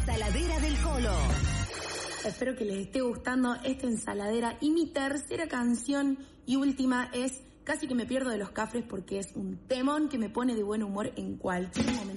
ensaladera del Colo. Espero que les esté gustando esta ensaladera. Y mi tercera canción y última es Casi que me pierdo de Los Cafres, porque es un temón que me pone de buen humor en cualquier momento.